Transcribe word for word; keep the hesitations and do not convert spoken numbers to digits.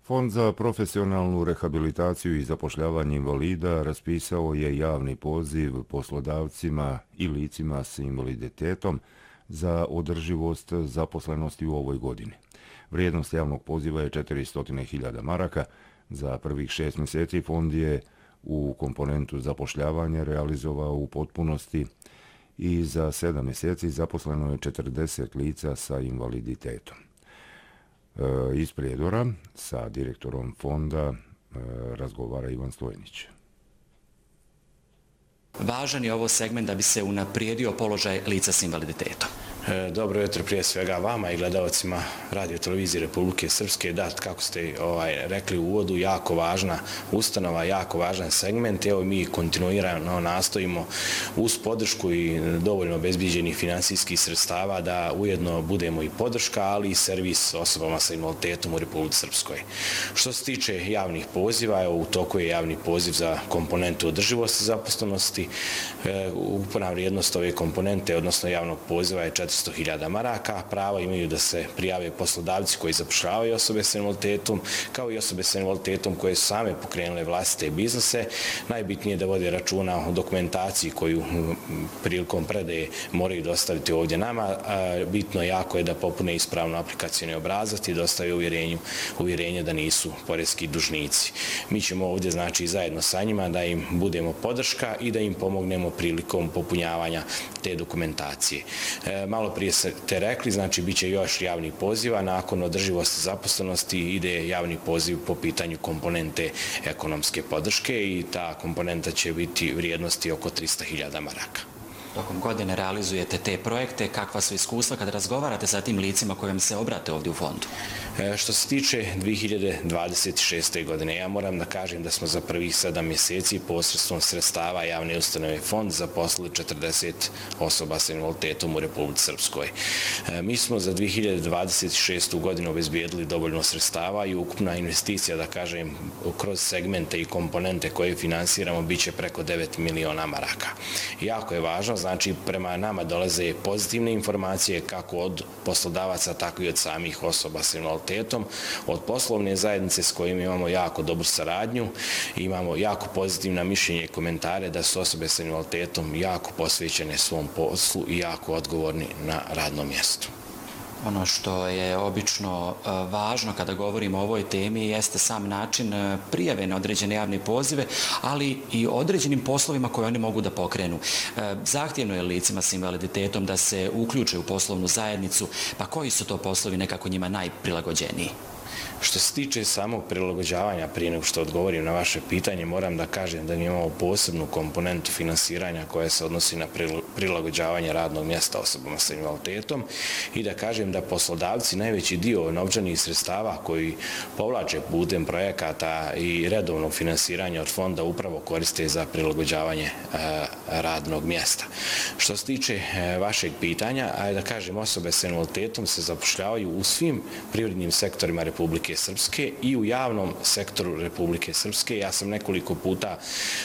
Fond za profesionalnu rehabilitaciju i zapošljavanje invalida raspisao je javni poziv poslodavcima i licima s invaliditetom za održivost zaposlenosti u ovoj godini. Vrijednost javnog poziva je četiristo hiljada maraka. Za prvih šest mjeseci fond je u komponentu zapošljavanja realizovao u potpunosti i za sedam mjeseci zaposleno je četrdeset lica sa invaliditetom. Iz Prijedora sa direktorom fonda razgovara Ivan Stojnić. Važan je ovo segment da bi se unaprijedio položaj lica s invaliditetom. Dobro jutro prije svega vama i gledalcima Radio televizije Republike Srpske. Da, kako ste ovaj, rekli u uvodu, jako važna ustanova, jako važan segment. Evo mi kontinuirano nastojimo uz podršku i dovoljno obezbiđenih finansijskih sredstava da ujedno budemo i podrška, ali i servis osobama sa invaliditetom u Republici Srpskoj. Što se tiče javnih poziva, evo u toku je javni poziv za komponentu održivosti zaposlenosti. Ukupna vrijednost ove komponente, odnosno javnog poziva je četiristo hiljada maraka. Pravo imaju da se prijave poslodavci koji zapošljavaju osobe sa invaliditetom, kao i osobe sa invaliditetom koje su same pokrenule vlastite biznise. Najbitnije je da vode računa o dokumentaciji koju prilikom predaje moraju dostaviti ovdje nama. Bitno jako je da popune ispravno aplikacijni obrazac i dostave uvjerenje da nisu poreski dužnici. Mi ćemo ovdje znači zajedno sa njima da im budemo podrška i da im pomognemo prilikom popunjavanja te dokumentacije. Malo prije ste rekli, znači bit će još javnih poziva, nakon održivosti zaposlenosti ide javni poziv po pitanju komponente ekonomske podrške i ta komponenta će biti vrijednosti oko tristo hiljada maraka. Tokom godine realizujete te projekte, kakva su iskustva kada razgovarate sa tim licima kojim se obrate ovdje u fondu? Što se tiče dvije hiljade dvadeset šeste. godine, ja moram da kažem da smo za prvih sedam mjeseci posredstvom sredstava javne ustanove fond zaposlili četrdeset osoba sa invaliditetom u Republici Srpskoj. Mi smo za dvije hiljade dvadeset šestu. godinu obezbijedili dovoljno sredstava i ukupna investicija, da kažem, kroz segmente i komponente koje finansiramo bit će preko devet miliona maraka. Jako je važno, znači prema nama dolaze pozitivne informacije kako od poslodavaca, tako i od samih osoba sa invaliditetom, od poslovne zajednice s kojim imamo jako dobru saradnju, imamo jako pozitivna mišljenja i komentare da su osobe sa invaliditetom jako posvećene svom poslu i jako odgovorni na radnom mjestu. Ono što je obično važno kada govorimo o ovoj temi jeste sam način prijave na određene javne pozive, ali i određenim poslovima koje oni mogu da pokrenu. Zahtjevno je licima s invaliditetom da se uključe u poslovnu zajednicu, pa koji su to poslovi nekako njima najprilagođeniji? Što se tiče samog prilagođavanja, prije nego što odgovorim na vaše pitanje, moram da kažem da imamo posebnu komponentu finansiranja koja se odnosi na prilagođavanje radnog mjesta osobama sa invaliditetom i da kažem da poslodavci najveći dio novčanih sredstava koji povlače putem projekata i redovnog finansiranja od fonda upravo koriste za prilagođavanje radnog mjesta. Što se tiče vašeg pitanja, ajde da kažem, osobe sa invaliditetom se zapošljavaju u svim privrednim sektorima Republike Srpske i u javnom sektoru Republike Srpske. Ja sam nekoliko puta